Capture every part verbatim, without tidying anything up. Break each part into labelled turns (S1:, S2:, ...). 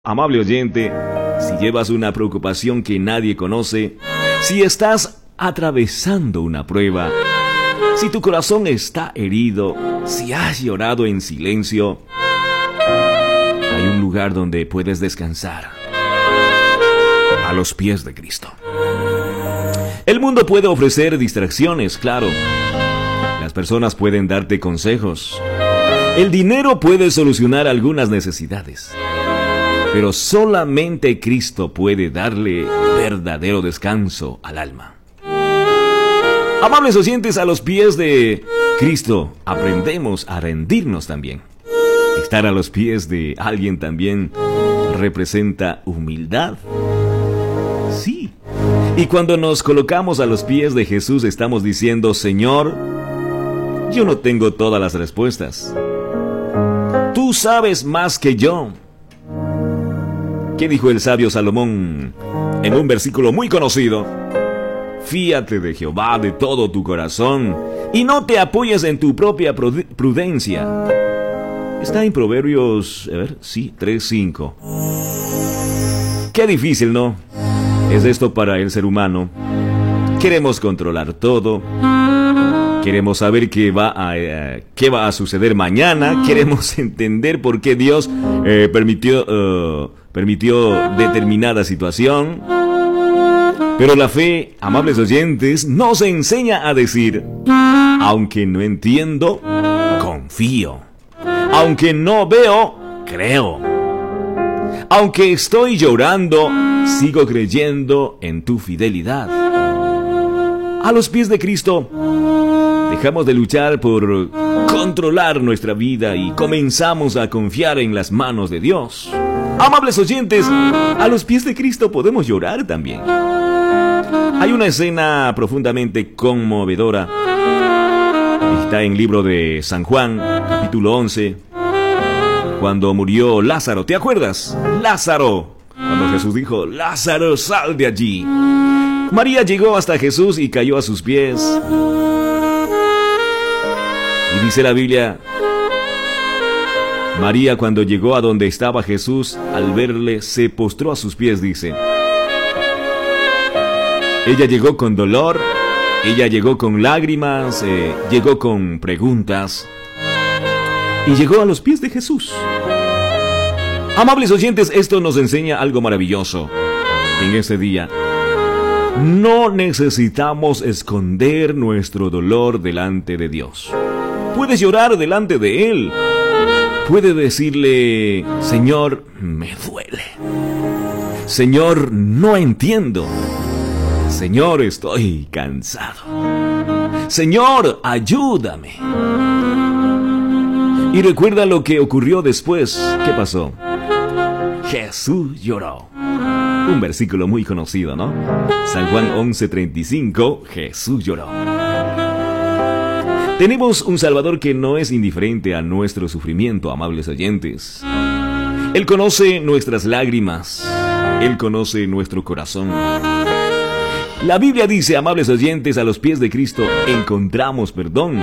S1: Amable oyente, si llevas una preocupación que nadie conoce, si estás atravesando una prueba, si tu corazón está herido, si has llorado en silencio, hay un lugar donde puedes descansar, a los pies de Cristo. El mundo puede ofrecer distracciones, claro. Las personas pueden darte consejos. El dinero puede solucionar algunas necesidades. Pero solamente Cristo puede darle verdadero descanso al alma. Amables oyentes, a los pies de Cristo aprendemos a rendirnos también. Estar a los pies de alguien también representa humildad. Sí. Y cuando nos colocamos a los pies de Jesús estamos diciendo: Señor, yo no tengo todas las respuestas. Tú sabes más que yo. ¿Qué dijo el sabio Salomón en un versículo muy conocido? Fíate de Jehová de todo tu corazón y no te apoyes en tu propia prudencia. Está en Proverbios, a ver, sí, tres cinco. Qué difícil, ¿no? Es esto para el ser humano. Queremos controlar todo. Queremos saber qué va a, eh, qué va a suceder mañana. Queremos entender por qué Dios eh, permitió, uh, permitió determinada situación. Pero la fe, amables oyentes, nos enseña a decir: aunque no entiendo, confío. Aunque no veo, creo. Aunque estoy llorando, sigo creyendo en tu fidelidad. A los pies de Cristo dejamos de luchar por controlar nuestra vida y comenzamos a confiar en las manos de Dios. Amables oyentes, a los pies de Cristo podemos llorar también. Hay una escena profundamente conmovedora. Está en el libro de San Juan, capítulo once, cuando murió Lázaro. ¿Te acuerdas? Lázaro. Cuando Jesús dijo: Lázaro, sal de allí. María llegó hasta Jesús y cayó a sus pies. Y dice la Biblia, María, cuando llegó a donde estaba Jesús, al verle, se postró a sus pies, dice. Ella llegó con dolor, ella llegó con lágrimas, eh, llegó con preguntas, y llegó a los pies de Jesús. Amables oyentes, esto nos enseña algo maravilloso en este día. No necesitamos esconder nuestro dolor delante de Dios. Puedes llorar delante de Él. Puedes decirle: Señor, me duele. Señor, no entiendo. Señor, estoy cansado. Señor, ayúdame. Y recuerda lo que ocurrió después. ¿Qué pasó? Jesús lloró. Un versículo muy conocido, ¿no? San Juan once treinta y cinco, Jesús lloró. Tenemos un Salvador que no es indiferente a nuestro sufrimiento, amables oyentes. Él conoce nuestras lágrimas. Él conoce nuestro corazón. La Biblia dice, amables oyentes, a los pies de Cristo encontramos perdón.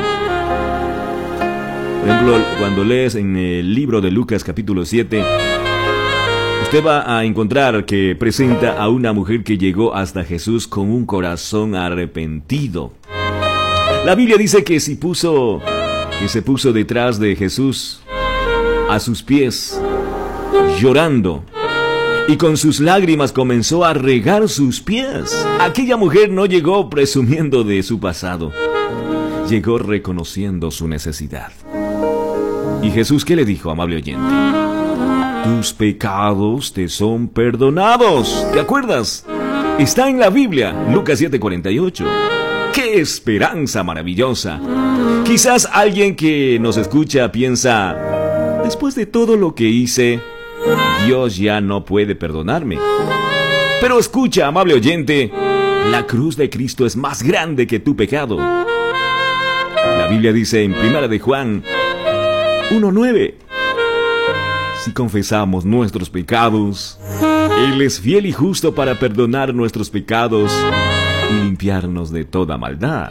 S1: Por ejemplo, cuando lees en el libro de Lucas capítulo siete, usted va a encontrar que presenta a una mujer que llegó hasta Jesús con un corazón arrepentido. La Biblia dice que, si puso, que se puso detrás de Jesús a sus pies, llorando, y con sus lágrimas comenzó a regar sus pies. Aquella mujer no llegó presumiendo de su pasado, llegó reconociendo su necesidad. ¿Y Jesús qué le dijo, amable oyente? Tus pecados te son perdonados. ¿Te acuerdas? Está en la Biblia, Lucas siete cuarenta y ocho. ¡Qué esperanza maravillosa! Quizás alguien que nos escucha piensa: después de todo lo que hice, Dios ya no puede perdonarme. Pero escucha, amable oyente, la cruz de Cristo es más grande que tu pecado. La Biblia dice en Primera de Juan uno nueve: si confesamos nuestros pecados, Él es fiel y justo para perdonar nuestros pecados y limpiarnos de toda maldad.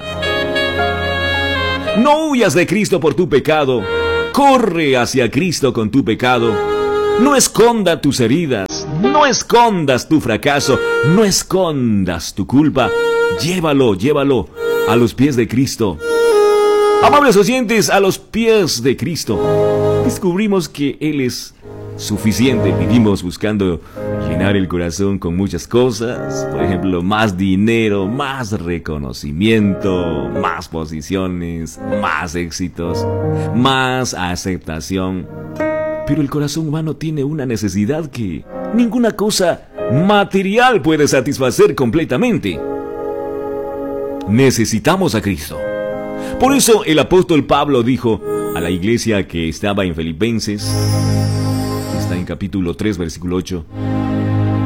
S1: No huyas de Cristo por tu pecado. Corre hacia Cristo con tu pecado. No esconda tus heridas, no escondas tu fracaso, no escondas tu culpa. Llévalo, llévalo a los pies de Cristo. Amables oyentes, a los pies de Cristo. Descubrimos que Él es suficiente. Vivimos buscando llenar el corazón con muchas cosas. Por ejemplo, más dinero, más reconocimiento, más posiciones, más éxitos, más aceptación. Pero el corazón humano tiene una necesidad que ninguna cosa material puede satisfacer completamente. Necesitamos a Cristo. Por eso el apóstol Pablo dijo a la iglesia que estaba en Filipenses, está en capítulo tres, versículo ocho: